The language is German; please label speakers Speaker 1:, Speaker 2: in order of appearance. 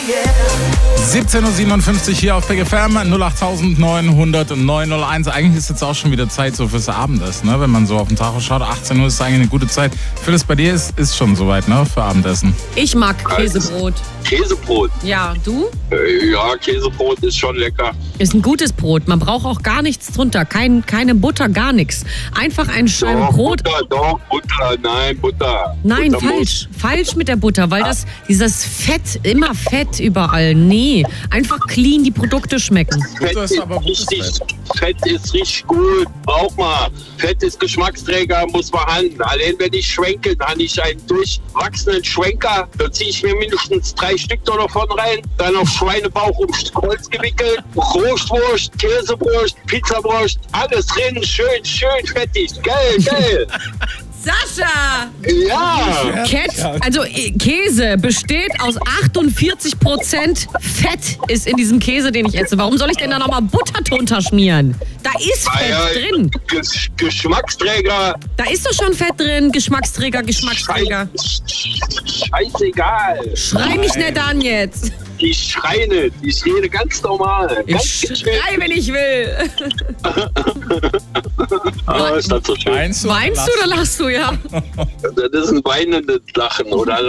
Speaker 1: 17.57 Uhr hier auf Big FM, 08900 Eigentlich ist jetzt auch schon wieder Zeit so fürs Abendessen, ne? Wenn man so auf den Tacho schaut. 18 Uhr ist eigentlich eine gute Zeit. Phyllis, bei dir ist schon soweit, ne? Für Abendessen.
Speaker 2: Ich mag Käsebrot.
Speaker 3: Käsebrot?
Speaker 2: Ja, du?
Speaker 3: Ja, Käsebrot ist schon lecker.
Speaker 2: Ist ein gutes Brot. Man braucht auch gar nichts drunter. Keine Butter, gar nichts. Einfach ein Scheiben Brot.
Speaker 3: Butter.
Speaker 2: Nein,
Speaker 3: Butter
Speaker 2: falsch. Falsch mit der Butter, weil dieses Fett, immer Fett überall. Nee, einfach clean die Produkte schmecken.
Speaker 3: Fett ist richtig gut. Braucht man. Fett ist Geschmacksträger, muss man haben. Allein wenn ich schwenke, dann habe ich einen durchwachsenen Schwenker. Da ziehe ich mir mindestens 3 Stück da davon rein. Dann auf Schweinebauch um Holz gewickelt. Rohstwurst, Käsewurst, Pizzawurst. Alles drin. Schön fettig. Geil.
Speaker 2: Sascha!
Speaker 3: Ja!
Speaker 2: Also Käse besteht aus 48% Fett ist in diesem Käse, den ich esse. Warum soll ich denn da nochmal Butter drunter schmieren? Da ist Fett drin.
Speaker 3: Geschmacksträger.
Speaker 2: Da ist doch schon Fett drin. Geschmacksträger.
Speaker 3: Scheißegal.
Speaker 2: Schrei mich nicht an jetzt.
Speaker 3: Ich schreie nicht. Ich rede ganz normal.
Speaker 2: Ich schrei, wenn ich will.
Speaker 3: Ist das so schön?
Speaker 1: Weinst du
Speaker 2: oder lachst du, ja?
Speaker 3: Das ist ein weinendes Lachen, oder?